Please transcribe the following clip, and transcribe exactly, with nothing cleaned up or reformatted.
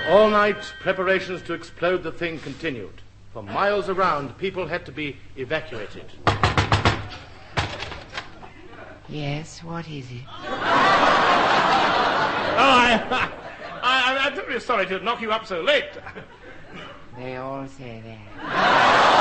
All night, preparations to explode the thing continued. For miles around, people had to be evacuated. Yes, what is it? Oh, I, I, I'm terribly sorry to knock you up so late. They all say that.